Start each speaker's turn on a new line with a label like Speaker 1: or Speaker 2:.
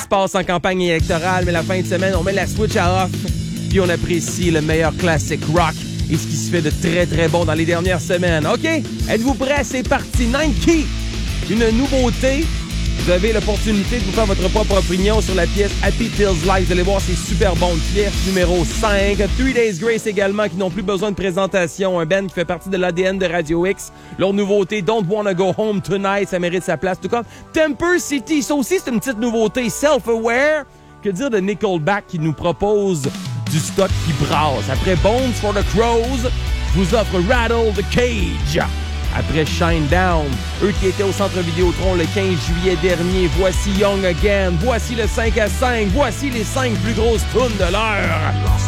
Speaker 1: se passe en campagne électorale, mais la fin de semaine, on met la switch à off, puis on apprécie le meilleur classique rock et ce qui se fait de très, très bon dans les dernières semaines. OK? Êtes-vous prêts? C'est parti. Nike! Une nouveauté. Vous avez l'opportunité de vous faire votre propre opinion sur la pièce Happy Feels Like. Vous allez voir, c'est super bon. Pièce numéro 5. 3 Days Grace également, qui n'ont plus besoin de présentation. Un band qui fait partie de l'ADN de Radio X. Leur nouveauté, Don't Wanna Go Home Tonight, ça mérite sa place. Tout comme Temper City, ça aussi, c'est une petite nouveauté. Self-Aware. Que dire de Nickelback qui nous propose du stock qui brasse. Après Bones for the Crows, je vous offre Rattle the Cage. Après Shine Down, eux qui étaient au Centre Vidéotron le 15 juillet dernier, voici Young Again, voici le 5 à 5, voici les 5 plus grosses tunes de l'heure.